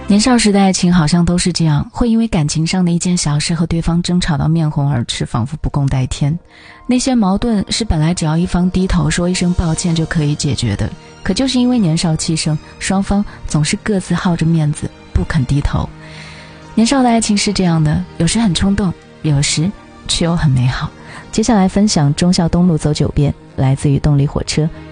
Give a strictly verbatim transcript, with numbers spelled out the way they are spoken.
年少时的爱情好像都是这样，会因为感情上的一件小事和对方争吵到面红耳赤，仿佛不共戴天。那些矛盾是本来只要一方低头说一声抱歉就可以解决的，可就是因为年少气盛，双方总是各自好着面子不肯低头。年少的爱情是这样的，有时很冲动，有时却又很美好。接下来分享忠孝东路走九遍，来自于动力火车